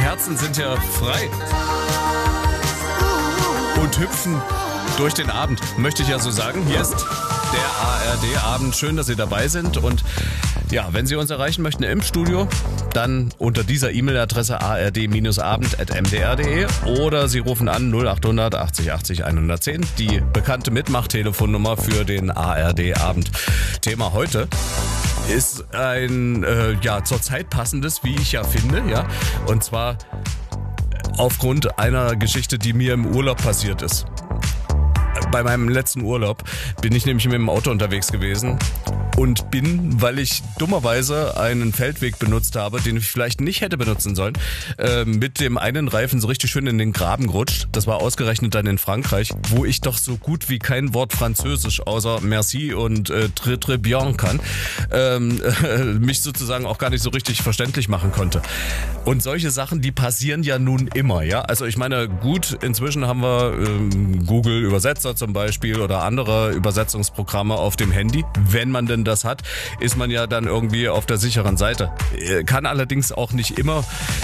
Herzen sind ja frei und hüpfen durch den Abend, möchte ich ja so sagen. Hier ist der ARD-Abend. Schön, dass Sie dabei sind. Und ja, wenn Sie uns erreichen möchten im Studio, dann unter dieser E-Mail-Adresse ard-abend@mdr.de oder Sie rufen an 0800 80 80 110, die bekannte Mitmachtelefonnummer für den ARD-Abend. Thema heute ist ein zur Zeit passendes, wie ich ja finde, ja, und zwar aufgrund einer Geschichte, die mir im Urlaub passiert ist. Bei meinem letzten Urlaub bin ich nämlich mit dem Auto unterwegs gewesen und bin, weil ich dummerweise einen Feldweg benutzt habe, den ich vielleicht nicht hätte benutzen sollen, mit dem einen Reifen so richtig schön in den Graben gerutscht. Das war ausgerechnet dann in Frankreich, wo ich doch so gut wie kein Wort Französisch außer Merci und très bien kann, mich sozusagen auch gar nicht so richtig verständlich machen konnte. Und solche Sachen, die passieren ja nun immer, ja. Also ich meine, gut, inzwischen haben wir Google Übersetzer zum Beispiel oder andere Übersetzungsprogramme auf dem Handy. Wenn man denn das hat, ist man ja dann irgendwie auf der sicheren Seite. Kann allerdings auch nicht immer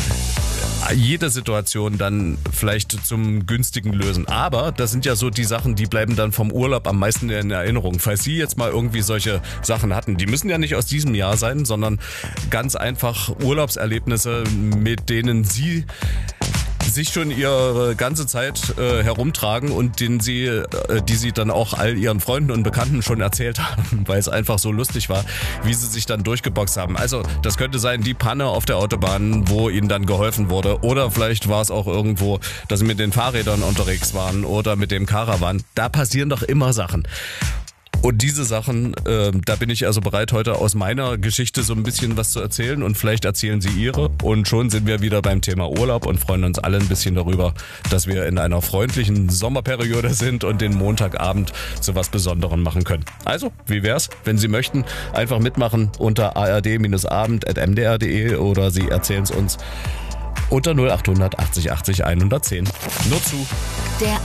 jede Situation dann vielleicht zum günstigen lösen. Aber das sind ja so die Sachen, die bleiben dann vom Urlaub am meisten in Erinnerung. Falls Sie jetzt mal irgendwie solche Sachen hatten, die müssen ja nicht aus diesem Jahr sein, sondern ganz einfach Urlaubserlebnisse, mit denen Sie sich schon ihre ganze Zeit herumtragen und die sie dann auch all ihren Freunden und Bekannten schon erzählt haben, weil es einfach so lustig war, wie sie sich dann durchgeboxt haben. Also das könnte sein, die Panne auf der Autobahn, wo ihnen dann geholfen wurde, oder vielleicht war es auch irgendwo, dass sie mit den Fahrrädern unterwegs waren oder mit dem Caravan. Da passieren doch immer Sachen. Und diese Sachen, da bin ich also bereit, heute aus meiner Geschichte so ein bisschen was zu erzählen, und vielleicht erzählen Sie Ihre, und schon sind wir wieder beim Thema Urlaub und freuen uns alle ein bisschen darüber, dass wir in einer freundlichen Sommerperiode sind und den Montagabend zu was Besonderem machen können. Also, wie wär's, wenn Sie möchten, einfach mitmachen unter ard-abend@mdr.de oder Sie erzählen es uns unter 0800 80 80 110. Nur zu. Der